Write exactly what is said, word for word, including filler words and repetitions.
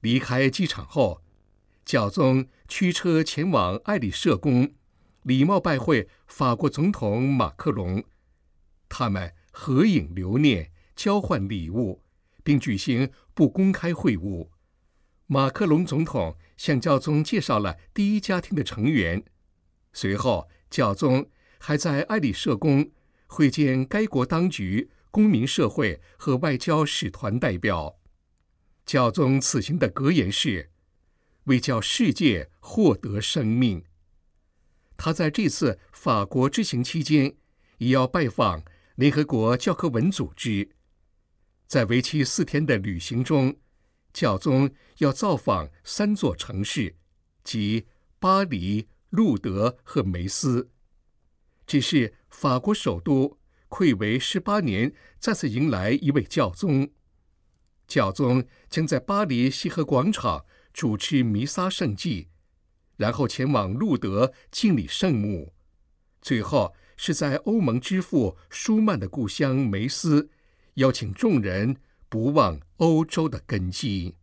离开机场后，教宗驱车前往爱里舍宫，礼貌拜会法国总统马克龙。他们合影留念，交换礼物，并举行不公开会晤。马克龙总统向教宗介绍了第一家庭的成员。随后，教宗还在爱里舍宫会见该国当局、公民社会和外交使团代表。教宗此行的格言是为叫世界获得生命。他在这次法国之行期间，也要拜访联合国教科文组织。在为期四天的旅行中，教宗要造访三座城市，即巴黎、路德和梅斯。这是法国首都睽违十八年再次迎来一位教宗。教宗将在巴黎西河广场主持弥撒圣祭，然后前往路德敬礼圣母，最后是在欧盟之父舒曼的故乡梅斯，邀请众人不忘欧洲的根基。